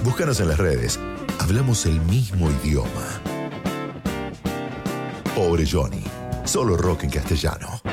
Búscanos en las redes. Hablamos el mismo idioma. Pobre Johnny. Solo rock en castellano.